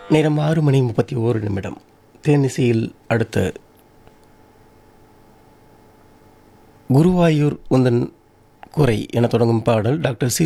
நேரம் 6:31 தேனிசையில் அடுத்த குருவாயூர் உந்தன் குறை என தொடங்கும் பாடல் டாக்டர் சி